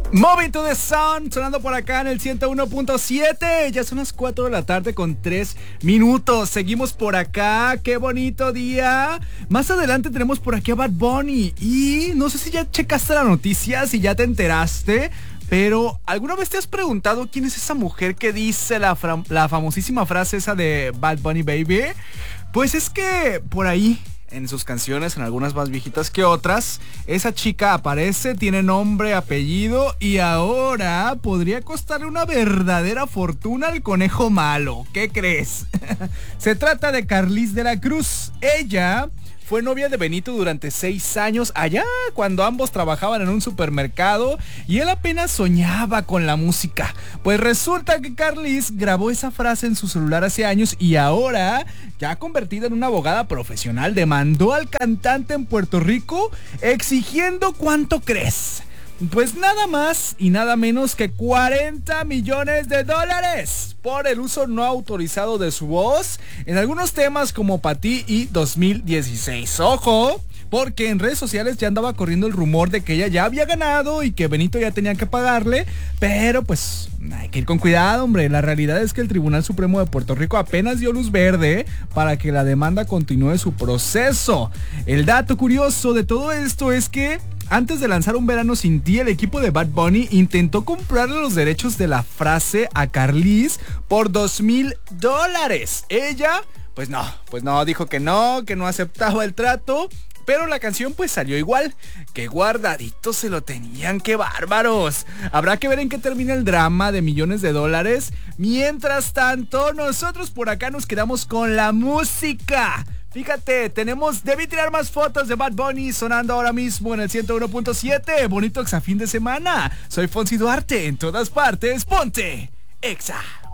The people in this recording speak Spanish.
Moving to the Sun, sonando por acá en el 101.7. Ya son las 4 de la tarde con 3 minutos. Seguimos por acá, qué bonito día. Más adelante tenemos por aquí a Bad Bunny. Y no sé si ya checaste la noticia, si ya te enteraste, pero ¿alguna vez te has preguntado quién es esa mujer que dice la famosísima frase esa de Bad Bunny Baby? Pues es que por ahí, en sus canciones, en algunas más viejitas que otras, esa chica aparece, tiene nombre, apellido y ahora podría costarle una verdadera fortuna al conejo malo. ¿Qué crees? Se trata de Carlís de la Cruz. Ella fue novia de Benito durante 6 años allá cuando ambos trabajaban en un supermercado y él apenas soñaba con la música. Pues resulta que Carlís grabó esa frase en su celular hace años y ahora, ya convertida en una abogada profesional, demandó al cantante en Puerto Rico exigiendo ¿cuánto crees? Pues nada más y nada menos que $40 millones por el uso no autorizado de su voz en algunos temas como Pa' Ti y 2016. ¡Ojo! Porque en redes sociales ya andaba corriendo el rumor de que ella ya había ganado y que Benito ya tenía que pagarle, pero pues hay que ir con cuidado, hombre. La realidad es que el Tribunal Supremo de Puerto Rico apenas dio luz verde para que la demanda continúe su proceso. El dato curioso de todo esto es que antes de lanzar Un Verano Sin Ti, el equipo de Bad Bunny intentó comprarle los derechos de la frase a Carlís por $2,000. Ella, pues no, dijo que no aceptaba el trato. Pero la canción pues salió igual. ¡Qué guardadito se lo tenían! ¡Qué bárbaros! Habrá que ver en qué termina el drama de millones de dólares. Mientras tanto, nosotros por acá nos quedamos con la música. Fíjate, debí tirar más fotos de Bad Bunny sonando ahora mismo en el 101.7. Bonito Exa fin de semana. Soy Fonsi Duarte, en todas partes, ponte Exa.